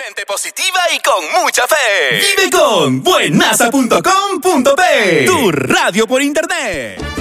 mente positiva y con mucha fe. Vive con buenasa.com.p, tu radio por internet.